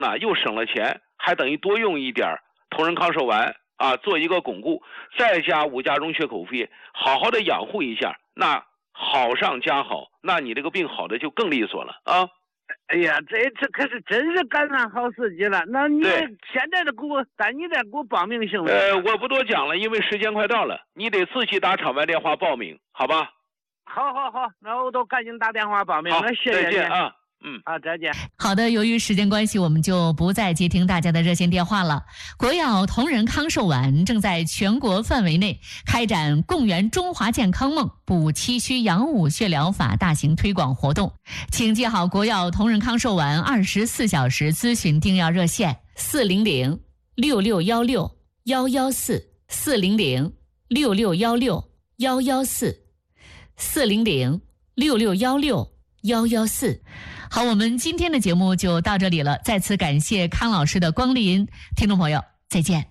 那又省了钱，还等于多用一点同仁康寿丸啊，做一个巩固，再加5价溶血口服液，好好的养护一下，那好上加好，那你这个病好的就更利索了啊。 哎呀，这可是真是赶上好时机了。那你现在的但你得给我报名行吗？ 我不多讲了，因为时间快到了，你得自己打场外电话报名，好吧？ 好，那我都赶紧打电话报名。那谢谢你。 再见啊。 再见。 好的，由于时间关系，我们就不再接听大家的热线电话了。国药同仁康寿丸正在全国范围内开展共圆中华健康梦、补气虚养五血疗法大型推广活动，请记好国药同仁康寿丸24小时咨询订药热线400-6616-114 400-6616-114 400-6616-114。好，我们今天的节目就到这里了，再次感谢康老师的光临，听众朋友再见。